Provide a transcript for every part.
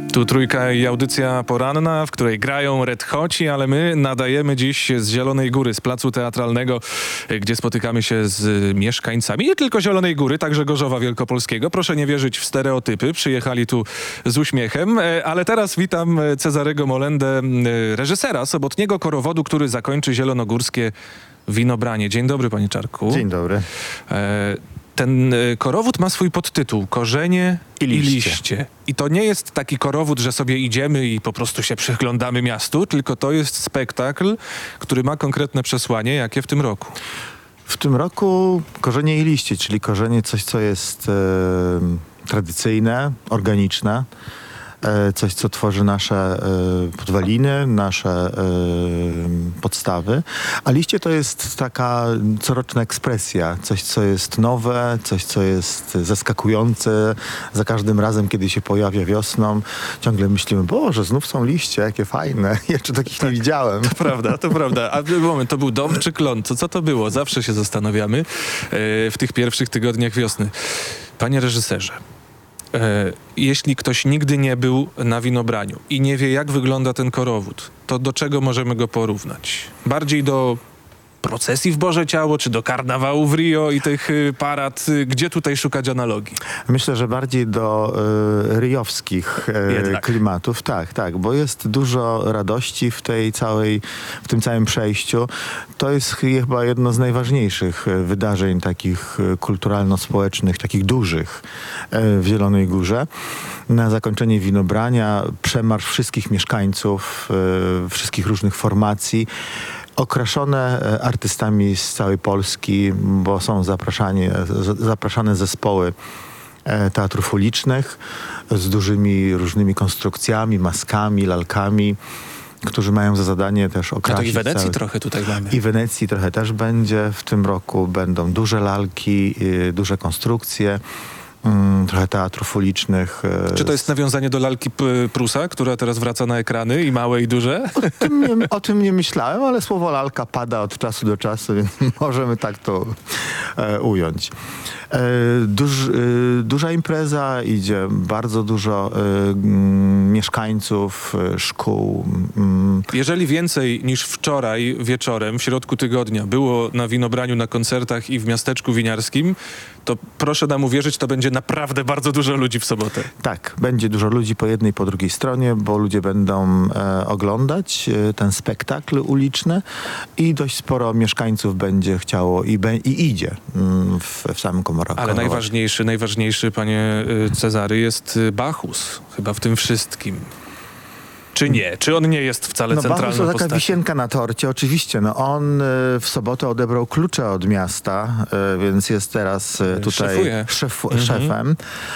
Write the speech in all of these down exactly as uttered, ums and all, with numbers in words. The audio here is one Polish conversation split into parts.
Tu Trójka i audycja poranna, w której grają Red Hoci, ale my nadajemy dziś z Zielonej Góry, z Placu Teatralnego, gdzie spotykamy się z mieszkańcami nie tylko Zielonej Góry, także Gorzowa Wielkopolskiego. Proszę nie wierzyć w stereotypy, przyjechali tu z uśmiechem, ale teraz witam Cezarego Molendę, reżysera sobotniego korowodu, który zakończy zielonogórskie winobranie. Dzień dobry, panie Czarku. Dzień dobry. E Ten korowód ma swój podtytuł Korzenie i liście. i liście. I to nie jest taki korowód, że sobie idziemy i po prostu się przyglądamy miastu, tylko to jest spektakl, który ma konkretne przesłanie. Jakie w tym roku? W tym roku korzenie i liście, czyli korzenie coś, co jest e, tradycyjne, organiczne. Coś, co tworzy nasze y, podwaliny, nasze y, podstawy. A liście to jest taka coroczna ekspresja. Coś, co jest nowe, coś, co jest zaskakujące. Za każdym razem, kiedy się pojawia wiosną, ciągle myślimy, Boże, znów są liście, jakie fajne. Jeszcze takich tak, nie widziałem. To prawda, to prawda. A moment, to był dom czy klon? Co, co to było? Zawsze się zastanawiamy y, w tych pierwszych tygodniach wiosny. Panie reżyserze, E, jeśli ktoś nigdy nie był na winobraniu i nie wie, jak wygląda ten korowód, to do czego możemy go porównać? Bardziej do procesji w Boże Ciało, czy do karnawału w Rio i tych y, parad? Y, gdzie tutaj szukać analogii? Myślę, że bardziej do y, ryjowskich y, klimatów. Tak, tak, bo jest dużo radości w tej całej, w tym całym przejściu. To jest chyba jedno z najważniejszych wydarzeń takich kulturalno-społecznych, takich dużych y, w Zielonej Górze. Na zakończenie winobrania przemarsz wszystkich mieszkańców, y, wszystkich różnych formacji, okraszone artystami z całej Polski, bo są zapraszani, zapraszane zespoły teatrów ulicznych z dużymi różnymi konstrukcjami, maskami, lalkami, którzy mają za zadanie też okrasić. A to i Wenecji cały... trochę tutaj mamy. I Wenecji trochę też będzie. W tym roku będą duże lalki, duże konstrukcje. Mm, trochę teatrów ulicznych. Czy to jest nawiązanie do lalki Prusa, która teraz wraca na ekrany, i małe, i duże? O tym nie, o tym nie myślałem, ale słowo lalka pada od czasu do czasu, więc możemy tak to e, ująć. E, duż, e, duża impreza, idzie bardzo dużo e, m, mieszkańców, e, szkół. M. Jeżeli więcej niż wczoraj wieczorem, w środku tygodnia, było na winobraniu, na koncertach i w miasteczku winiarskim, to proszę nam uwierzyć, to będzie naprawdę bardzo dużo ludzi w sobotę. Tak, będzie dużo ludzi po jednej i po drugiej stronie, bo ludzie będą e, oglądać e, ten spektakl uliczny i dość sporo mieszkańców będzie chciało i, be, i idzie mm, w, w samym Komorowie. Ale najważniejszy, najważniejszy, panie Cezary, jest Bacchus chyba w tym wszystkim. Czy nie? Czy on nie jest wcale no, centralną postacią? To taka postacią? wisienka na torcie, oczywiście. No, on y, w sobotę odebrał klucze od miasta, y, więc jest teraz y, tutaj szef, mhm. szefem.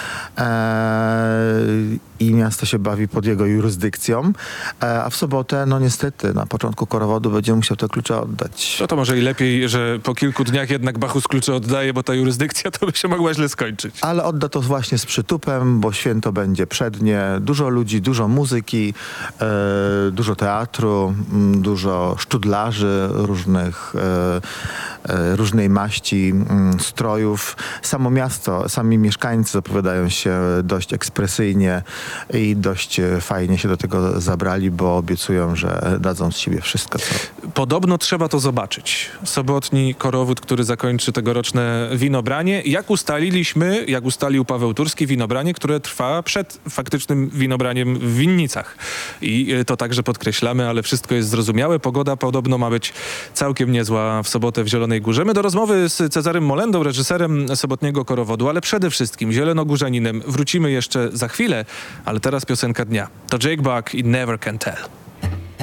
E, I miasto się bawi pod jego jurysdykcją. E, a w sobotę, no niestety, na początku korowodu będzie musiał te klucze oddać. No to może i lepiej, że po kilku dniach jednak Bacchus klucze oddaje, bo ta jurysdykcja to by się mogła źle skończyć. Ale odda to właśnie z przytupem, bo święto będzie przednie. Dużo ludzi, dużo muzyki, e, dużo teatru, m, dużo szczudlarzy różnych, e, e, różnej maści, m, strojów. Samo miasto, sami mieszkańcy zapowiadają się dość ekspresyjnie i dość fajnie się do tego zabrali, bo obiecują, że dadzą z siebie wszystko, co... Podobno trzeba to zobaczyć. Sobotni korowód, który zakończy tegoroczne winobranie. Jak ustaliliśmy, jak ustalił Paweł Turski, winobranie, które trwa przed faktycznym winobraniem w winnicach. I to także podkreślamy, ale wszystko jest zrozumiałe. Pogoda podobno ma być całkiem niezła w sobotę w Zielonej Górze. My do rozmowy z Cezarym Molendą, reżyserem sobotniego korowodu, ale przede wszystkim zielonogórzaninem, wrócimy jeszcze za chwilę, ale teraz piosenka dnia. To Jake Buck i Never Can Tell.